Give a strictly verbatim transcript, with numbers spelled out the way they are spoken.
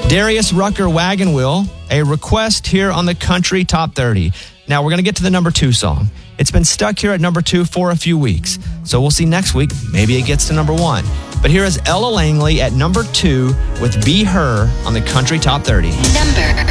Darius Rucker, Wagon Wheel, a request here on the Country Top thirty. Now, we're going to get to the number two song. It's been stuck here at number two for a few weeks. So we'll see next week. Maybe it gets to number one. But here is Ella Langley at number two with Be Her on the Country Top thirty. Number